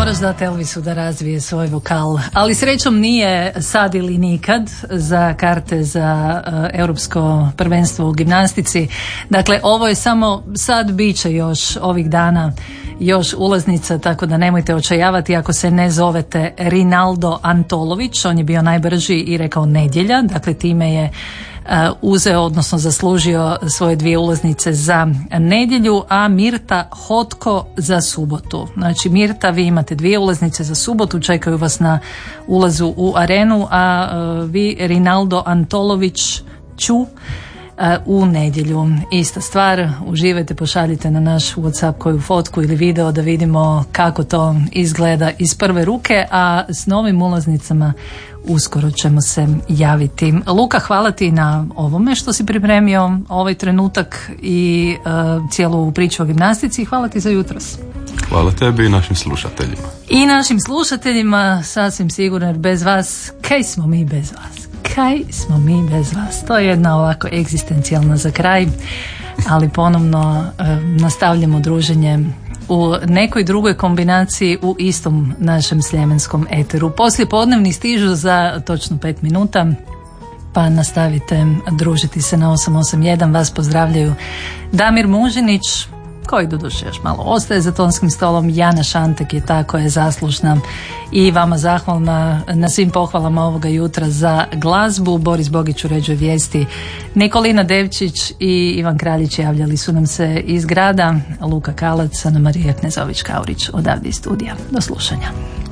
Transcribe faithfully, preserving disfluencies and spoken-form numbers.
Moraš dati Elvisu da razvije svoj vokal, ali srećom nije sad ili nikad za karte za uh, europsko prvenstvo u gimnastici. Dakle, ovo je samo sad, bit će još ovih dana još ulaznica, tako da nemojte očajavati ako se ne zovete Rinaldo Antolović. On je bio najbrži i rekao nedjelja, dakle time je Uh, uzeo, odnosno zaslužio svoje dvije ulaznice za nedjelju, a Mirta Hotko za subotu. Znači Mirta, vi imate dvije ulaznice za subotu, čekaju vas na ulazu u arenu, a uh, vi Rinaldo Antolović ću uh, u nedjelju. Ista stvar, uživajte, pošaljite na naš WhatsApp koju fotku ili video da vidimo kako to izgleda iz prve ruke, a s novim ulaznicama uskoro ćemo se javiti. Luka, hvala ti na ovome što si pripremio ovaj trenutak i uh, cijelu ovu priču o gimnastici. Hvala ti za jutros. Hvala tebi i našim slušateljima. I našim slušateljima, sasvim sigurno, jer bez vas, kaj smo mi bez vas? Kaj smo mi bez vas? To je jedna ovako egzistencijalna za kraj, ali ponovno uh, nastavljamo druženje u nekoj drugoj kombinaciji u istom našem sljemenskom eteru. Poslije podnevni stižu za točno pet minuta, pa nastavite družiti se na osam osam jedan. Vas pozdravljaju Damir Mužinić, koji doduše još malo ostaje za tonskim stolom. Jana Šantek je ta koja je zaslužna i vama zahvalna na svim pohvalama ovoga jutra za glazbu. Boris Bogić uređuje vijesti, Nikolina Devčić i Ivan Kraljić javljali su nam se iz grada, Luka Kalac, Ana Marija Knezović-Kaurić odavde iz studija. Do slušanja.